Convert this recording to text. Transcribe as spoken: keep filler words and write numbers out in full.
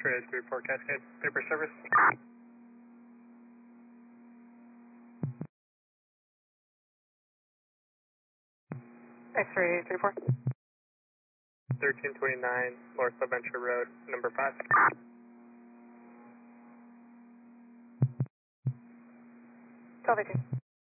X-ray three four Cascade, paper service. X-ray three four. thirteen twenty-nine North Adventure Road, number five. twelve eighteen.